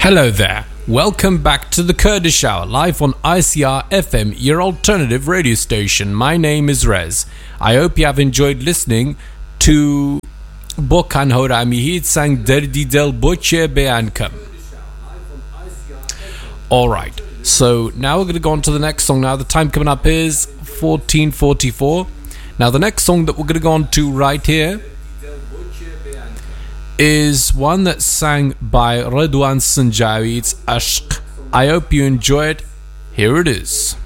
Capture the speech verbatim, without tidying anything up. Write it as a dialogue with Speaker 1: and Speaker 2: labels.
Speaker 1: Hello there. Welcome back to the Kurdish Hour, live on I C R F M, your alternative radio station. My name is Rez. I hope you have enjoyed listening to Bokan Horamihid sang Derdi Del Boche Beankam. Alright, so now we're going to go on to the next song. Now the time coming up is fourteen forty-four. Now the next song that we're going to go on to right here is one that's sang by Redwan Sanjawi. It's Ashq. I hope you enjoy it. Here it is.